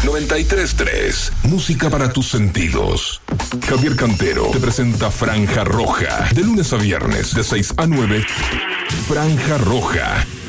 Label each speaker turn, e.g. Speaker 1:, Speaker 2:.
Speaker 1: 93.3, música para tus sentidos. Javier Cantero te presenta Franja Roja, de lunes a viernes, de 6 a 9. Franja Roja.